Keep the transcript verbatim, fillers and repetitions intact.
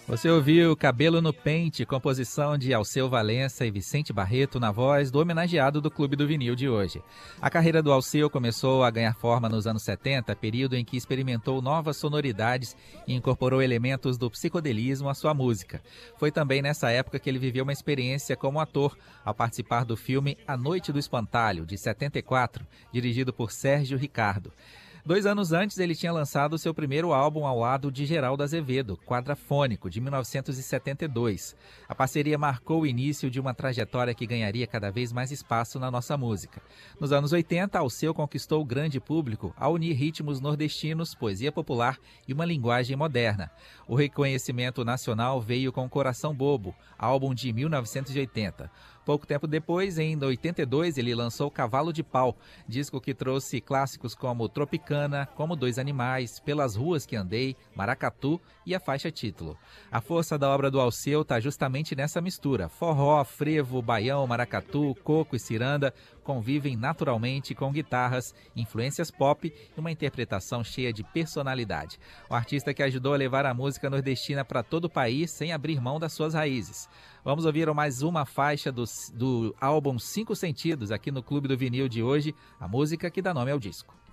Você ouviu Cabelo no Pente, composição de Alceu Valença e Vicente Barreto, na voz do homenageado do Clube do Vinil de hoje. A carreira do Alceu começou a ganhar forma nos anos setenta, período em que experimentou novas sonoridades e incorporou elementos do psicodelismo à sua música. Foi também nessa época que ele viveu uma experiência como ator, ao participar do filme A Noite do Espantalho, de setenta e quatro, dirigido por Sérgio Ricardo. Dois anos antes, ele tinha lançado seu primeiro álbum ao lado de Geraldo Azevedo, Quadrafônico, de mil novecentos e setenta e dois. A parceria marcou o início de uma trajetória que ganharia cada vez mais espaço na nossa música. Nos anos oitenta, Alceu conquistou o grande público ao unir ritmos nordestinos, poesia popular e uma linguagem moderna. O reconhecimento nacional veio com Coração Bobo, álbum de mil novecentos e oitenta. Pouco tempo depois, em oitenta e dois, ele lançou Cavalo de Pau, disco que trouxe clássicos como Tropicana, Como Dois Animais, Pelas Ruas que Andei, Maracatu e a faixa título. A força da obra do Alceu está justamente nessa mistura. Forró, frevo, baião, maracatu, coco e ciranda convivem naturalmente com guitarras, influências pop e uma interpretação cheia de personalidade. O artista que ajudou a levar a música nordestina para todo o país sem abrir mão das suas raízes. Vamos ouvir mais uma faixa do, do álbum Cinco Sentidos aqui no Clube do Vinil de hoje, a música que dá nome ao disco.